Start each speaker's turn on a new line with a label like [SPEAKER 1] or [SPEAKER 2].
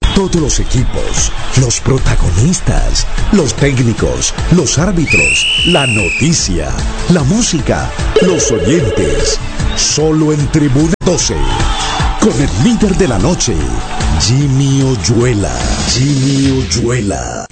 [SPEAKER 1] Todos los equipos, los protagonistas, los técnicos, los árbitros, la noticia, la música, los oyentes. Solo en Tribuna 12. Con el líder de la noche, Jimmy Oyuela. Jimmy Oyuela.